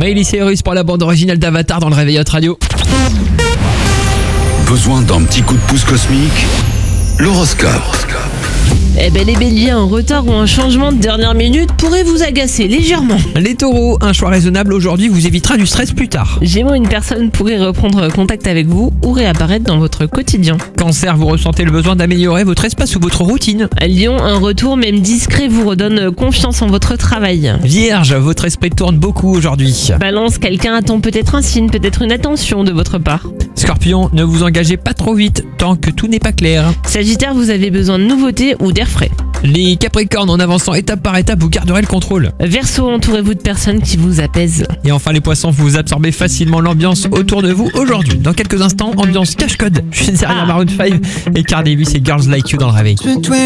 Miley Cyrus pour la bande originale d'Avatar dans le Réveil Hot Radio. Besoin d'un petit coup de pouce cosmique? L'horoscope. Eh ben les béliers, un retard ou un changement de dernière minute pourrait vous agacer légèrement. Les taureaux, un choix raisonnable aujourd'hui vous évitera du stress plus tard. Gémeaux, une personne pourrait reprendre contact avec vous ou réapparaître dans votre quotidien. Cancer, vous ressentez le besoin d'améliorer votre espace ou votre routine. Lion, un retour même discret vous redonne confiance en votre travail. Vierge, votre esprit tourne beaucoup aujourd'hui. Balance, quelqu'un attend peut-être un signe, peut-être une attention de votre part. Scorpion, ne vous engagez pas trop vite tant que tout n'est pas clair. Sagittaire, vous avez besoin de nouveautés ou d'air frais. Les Capricornes, en avançant étape par étape, vous garderez le contrôle. Verseau, entourez-vous de personnes qui vous apaisent. Et enfin les Poissons, vous absorbez facilement l'ambiance autour de vous aujourd'hui. Dans quelques instants, ambiance cache-code. Je suis derrière Maroon 5 et Cardi B, c'est Girls Like You dans le Réveil.